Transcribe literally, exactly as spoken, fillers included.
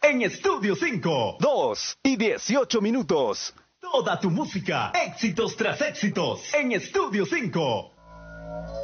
en Estudio cinco. Dos y dieciocho minutos. Toda tu música, éxitos tras éxitos, en Estudio cinco.